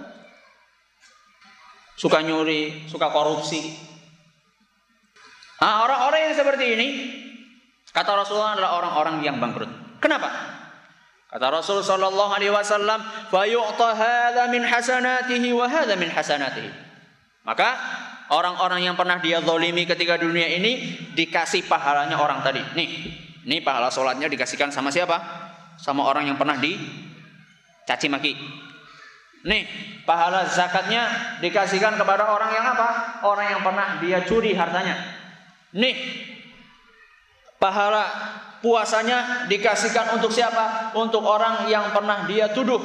suka nyuri, suka korupsi. Nah, orang-orang yang seperti ini, kata Rasulullah, adalah orang-orang yang bangkrut. Kenapa? Kata Rasul sallallahu alaihi wasallam, "Fa yu'ta hadza min hasanatihi wa hadza min hasanatihi." Maka orang-orang yang pernah dia zalimi ketika dunia ini dikasih pahalanya orang tadi. Nih pahala salatnya dikasihkan sama siapa? Sama orang yang pernah dicaci maki. Nih, pahala zakatnya dikasihkan kepada orang yang apa? Orang yang pernah dia curi hartanya. Nih, pahala puasanya dikasihkan untuk siapa? Untuk orang yang pernah dia tuduh.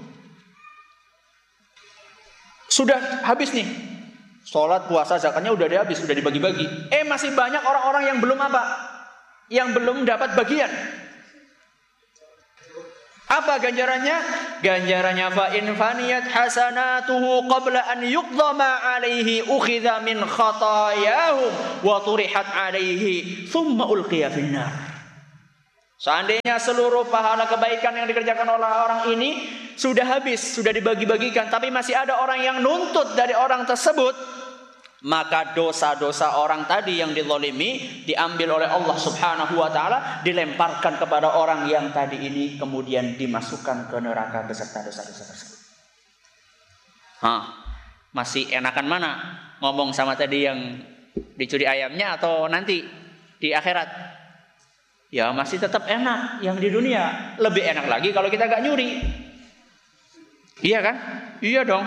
Sudah habis nih. Sholat, puasa, zakatnya udah habis, udah dibagi-bagi. Masih banyak orang-orang yang belum apa? Yang belum dapat bagian. Apa ganjarannya? Ganjarannya fa in faniyat hasanatuhu qabla an yuqdama alaihi ukhidha min khatayahum wa turihat alaihi thumma ulqiya finnar. Seandainya seluruh pahala kebaikan yang dikerjakan oleh orang ini sudah habis, sudah dibagi-bagikan, tapi masih ada orang yang nuntut dari orang tersebut, maka dosa-dosa orang tadi yang dizalimi diambil oleh Allah Subhanahu wa taala, dilemparkan kepada orang yang tadi ini, kemudian dimasukkan ke neraka beserta dosa-dosa tersebut. Masih enakan mana ngomong sama tadi yang dicuri ayamnya atau nanti di akhirat? Ya masih tetap enak yang di dunia. Lebih enak lagi kalau kita gak nyuri. Iya kan? Iya dong.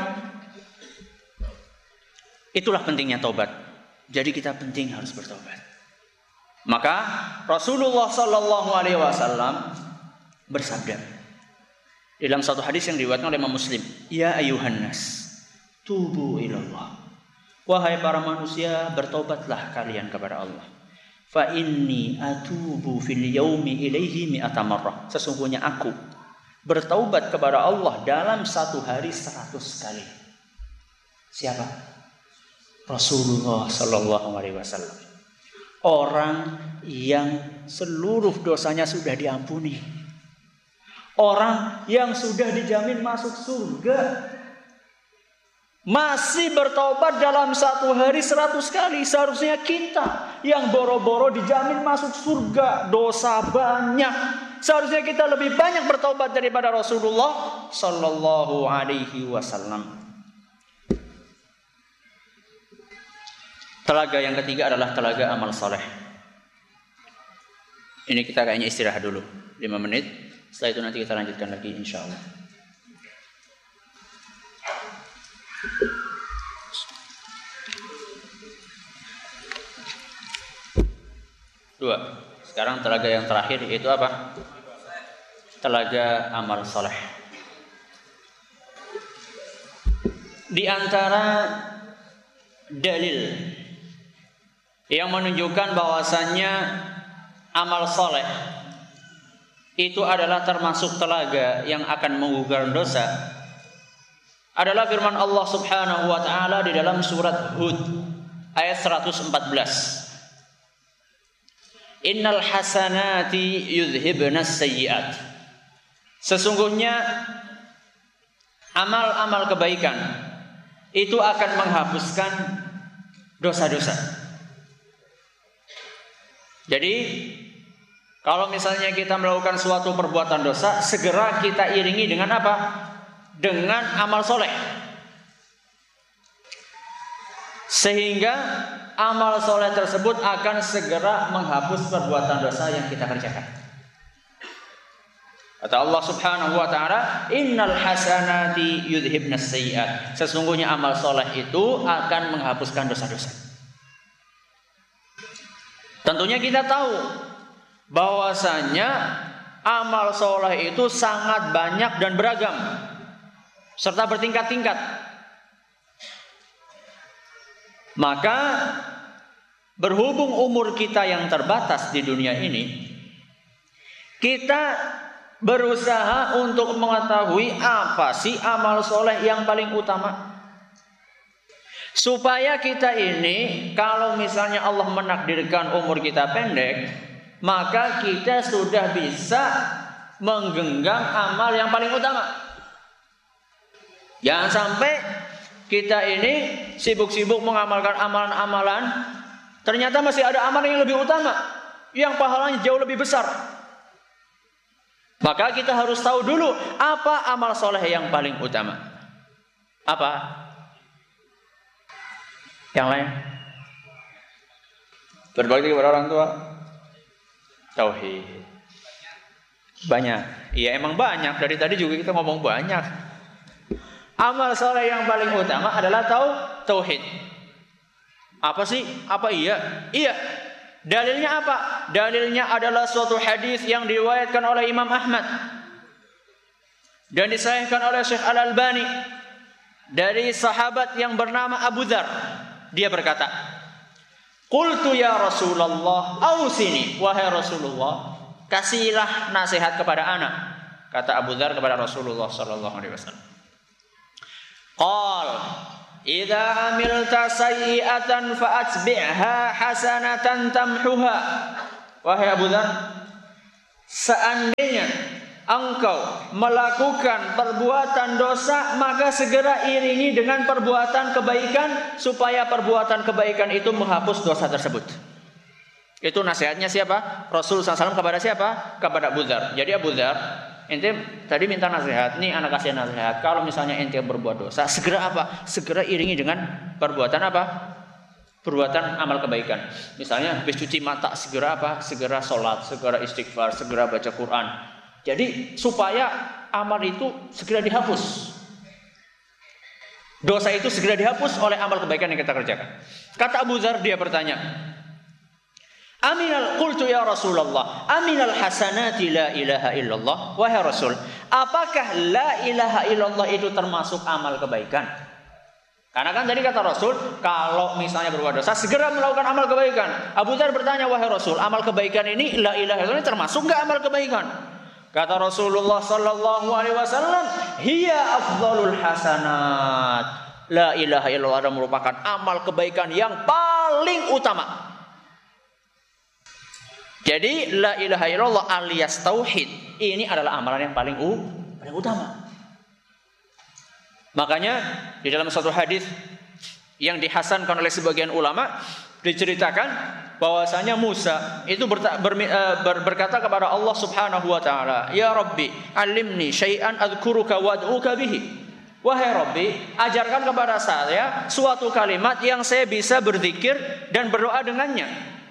Itulah pentingnya taubat. Jadi kita penting harus bertobat. Maka Rasulullah Sallallahu Alaihi Wasallam bersabda dalam satu hadis yang diriwayatkan oleh Imam Muslim, Ya ayuhan nas, tubu ilallah. Wahai para manusia, bertobatlah kalian kepada Allah. Fa inni atubu fil yaumi ilaihi mi'ata marrah. Sesungguhnya aku bertaubat kepada Allah dalam satu hari 100 kali. Siapa? Rasulullah Sallallahu Alaihi Wasallam. Orang yang seluruh dosanya sudah diampuni. Orang yang sudah dijamin masuk surga. Masih bertaubat dalam satu hari 100 kali. Seharusnya kita yang boro-boro dijamin masuk surga, dosa banyak. Seharusnya kita lebih banyak bertaubat daripada Rasulullah Sallallahu Alaihi Wasallam. Telaga yang ketiga adalah telaga amal soleh. Ini kita kayaknya istirahat dulu 5 menit. Setelah itu nanti kita lanjutkan lagi insya Allah. Dua. Sekarang telaga yang terakhir yaitu apa? Telaga amal soleh. Di antara dalil yang menunjukkan bahwasannya amal soleh itu adalah termasuk telaga yang akan menggugurkan dosa adalah firman Allah Subhanahu wa taala di dalam surat Hud ayat 114. Innal hasanati yudhibnas sayyi'at. Sesungguhnya amal-amal kebaikan itu akan menghapuskan dosa-dosa. Jadi kalau misalnya kita melakukan suatu perbuatan dosa, segera kita iringi dengan apa? Dengan amal soleh. Sehingga amal soleh tersebut akan segera menghapus perbuatan dosa yang kita kerjakan. Kata Allah Subhanahu wa taala, "Innal hasanati yudhibnas sayyi'at." Sesungguhnya amal soleh itu akan menghapuskan dosa-dosa. Tentunya kita tahu bahwasanya amal soleh itu sangat banyak dan beragam serta bertingkat-tingkat. Maka berhubung umur kita yang terbatas di dunia ini, kita berusaha untuk mengetahui apa sih amal soleh yang paling utama, supaya kita ini kalau misalnya Allah menakdirkan umur kita pendek, maka kita sudah bisa menggenggam amal yang paling utama. Jangan sampai kita ini sibuk-sibuk mengamalkan amalan-amalan, ternyata masih ada amalan yang lebih utama, yang pahalanya jauh lebih besar. Maka kita harus tahu dulu apa amal soleh yang paling utama. Apa? Yang lain? Berbakti kepada orang tua. Tauhid. Banyak. Iya emang banyak. Dari tadi juga kita ngomong banyak. Amal soleh yang paling utama adalah tauhid. Apa sih? Apa iya? Iya. Dalilnya apa? Dalilnya adalah suatu hadis yang diriwayatkan oleh Imam Ahmad dan disahihkan oleh Syekh Al-Albani dari sahabat yang bernama Abu Dzar. Dia berkata, "Qultu ya Rasulullah, ausini, wahai Rasulullah, kasihlah nasihat kepada anak." Kata Abu Dzar kepada Rasulullah sallallahu alaihi wasallam. Qal, "Idza amilta sayyi'atan fa'atbi'ha hasanatan tamhuha." Wahai Abu Dzar, seandainya engkau melakukan perbuatan dosa, maka segera iringi dengan perbuatan kebaikan supaya perbuatan kebaikan itu menghapus dosa tersebut. Itu nasihatnya siapa? Rasul SAW kepada siapa? Kepada Abu Dzar. Jadi Abu Dzar, ente tadi minta nasihat, nih anak kasih nasihat. Kalau misalnya ente berbuat dosa, segera apa? Segera iringi dengan perbuatan apa? Perbuatan amal kebaikan. Misalnya habis cuci mata, segera apa? Segera sholat, segera istighfar, segera baca Quran. Jadi supaya amal itu segera dihapus. Dosa itu segera dihapus oleh amal kebaikan yang kita kerjakan. Kata Abu Dzar, dia bertanya, Aminal qultu ya Rasulullah, aminal hasanati la ilaha illallah. Wahai Rasul, apakah la ilaha illallah itu termasuk amal kebaikan? Karena kan tadi kata Rasul, kalau misalnya berbuat dosa, segera melakukan amal kebaikan. Abu Dzar bertanya, wahai Rasul, amal kebaikan ini, la ilaha illallah ini termasuk enggak amal kebaikan? Kata Rasulullah sallallahu alaihi wasallam, hiya afdhalul hasanat. La ilaha illallah adalah merupakan amal kebaikan yang paling utama. Jadi la ilaha illallah alias tauhid ini adalah amalan yang paling utama. Makanya di dalam satu hadis yang dihasankan oleh sebagian ulama diceritakan bahwasanya Musa itu berkata kepada Allah Subhanahu wa taala, "Ya Rabbi, alimni syai'an adzkuruka wad'uka bihi." Wahai Rabbi, ajarkan kepada saya suatu kalimat yang saya bisa berzikir dan berdoa dengannya.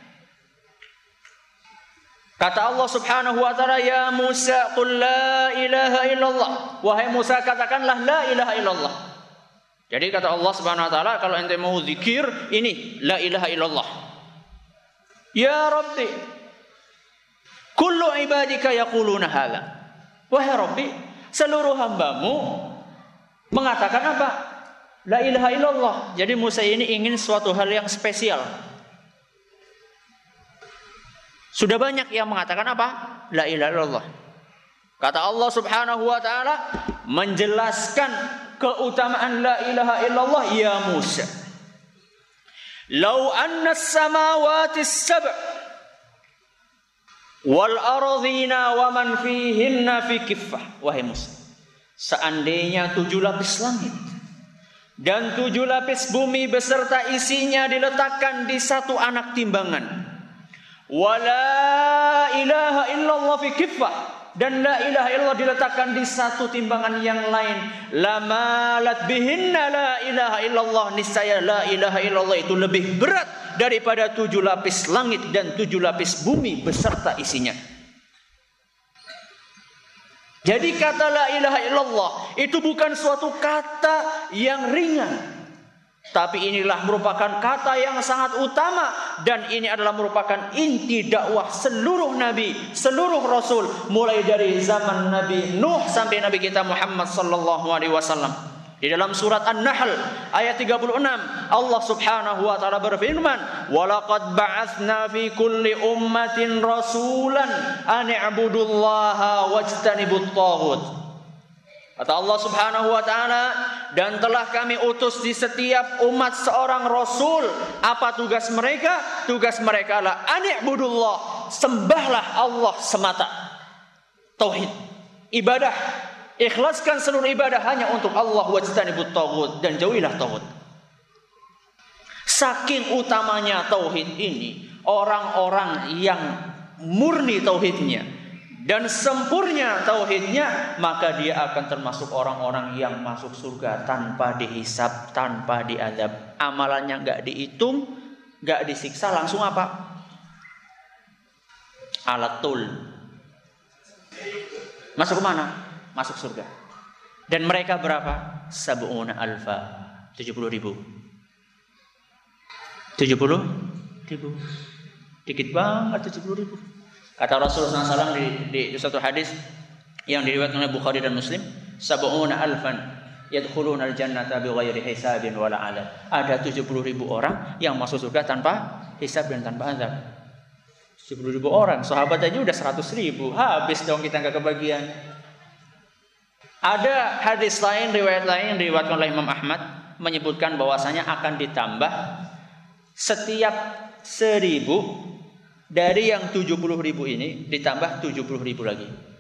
Kata Allah Subhanahu wa taala, "Ya Musa, qul la ilaha illallah." Wahai Musa, katakanlah la ilaha illallah. Jadi kata Allah Subhanahu wa taala, kalau ente mau zikir ini la ilaha illallah. Ya Rabbi, kullu ibadika yaquluna hadza. Wahai Rabbi, seluruh hambamu mengatakan apa? La ilaha illallah. Jadi Musa ini ingin suatu hal yang spesial. Sudah banyak yang mengatakan apa? La ilaha illallah. Kata Allah Subhanahu wa taala menjelaskan keutamaan la ilaha illallah, ya Musa, "Lau anna as-samawati as-sab' wal ardhina wa man fihinna fi kiffah." Wahai Musa, seandainya 7 lapis langit dan 7 lapis bumi beserta isinya diletakkan di satu anak timbangan, wala ilaha illallah fi kiffah, dan la ilaha illallah diletakkan di satu timbangan yang lain, lamalat bihinna la ilaha illallah, niscaya la ilaha illallah itu lebih berat daripada 7 lapis langit dan 7 lapis bumi beserta isinya. Jadi kata la ilaha illallah itu bukan suatu kata yang ringan, tapi inilah merupakan kata yang sangat utama, dan ini adalah merupakan inti dakwah seluruh nabi, seluruh rasul, mulai dari zaman Nabi Nuh sampai Nabi kita Muhammad sallallahu alaihi wasallam. Di dalam surat An-Nahl ayat 36 Allah Subhanahu wa taala berfirman, "Wa laqad ba'atsna fi kulli ummatin rasulan an i'budullaha wajtanibut taghut." Kata Allah Subhanahu wa taala, dan telah kami utus di setiap umat seorang rasul. Apa tugas mereka? Tugas mereka adalah ani'budullah, sembahlah Allah semata. Tauhid, ibadah, ikhlaskan seluruh ibadah hanya untuk Allah, wajtanibut taghut, dan jauhilah taghut. Saking utamanya tauhid ini, orang-orang yang murni tauhidnya dan sempurna tauhidnya, maka dia akan termasuk orang-orang yang masuk surga tanpa dihisab, tanpa diazab. Amalannya enggak dihitung, enggak disiksa, langsung apa? Alatul. Masuk ke mana? Masuk surga. Dan mereka berapa? Sab'una alfa. 70.000. 70.000. Dikit banget 70.000. Kata Rasulullah SAW di satu hadis yang diriwayatkan oleh Bukhari dan Muslim, sab'una alfan yadkhuluna al-jannata bighairi hisabin wala adab. Ada 70.000 orang yang masuk surga tanpa hisab dan tanpa azab. 70.000 orang, sahabat aja udah 100.000, habis dong kita enggak kebagian. Ada hadis lain, riwayat lain yang diriwayatkan oleh Imam Ahmad menyebutkan bahwasanya akan ditambah setiap 1000 dari yang 70.000 ini ditambah 70.000 lagi.